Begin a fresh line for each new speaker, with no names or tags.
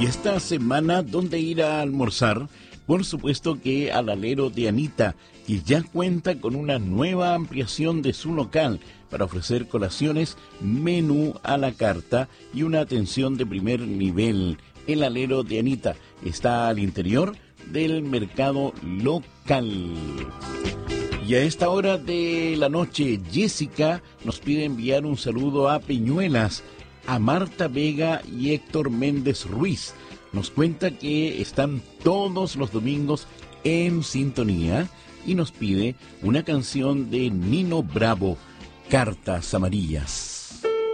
Y esta semana, ¿dónde ir a almorzar? Por supuesto que al alero de Anita, que ya cuenta con una nueva ampliación de su local para ofrecer colaciones, menú a la carta y una atención de primer nivel. El alero de Anita está al interior del mercado local. Y a esta hora de la noche, Jessica nos pide enviar un saludo a Peñuelas, a Marta Vega y Héctor Méndez Ruiz. Nos cuenta que están todos los domingos en sintonía y nos pide una canción de Nino Bravo, Cartas Amarillas.